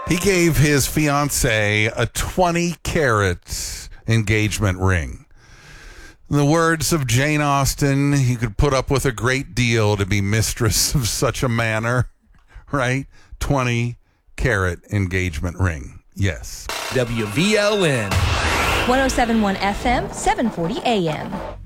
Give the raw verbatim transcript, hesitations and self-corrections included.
He gave his fiancée a twenty carat engagement ring. In the words of Jane Austen, he could put up with a great deal to be mistress of such a manner, right? twenty carat engagement ring. Yes. W V L N. one oh seven point one F M, seven forty A M.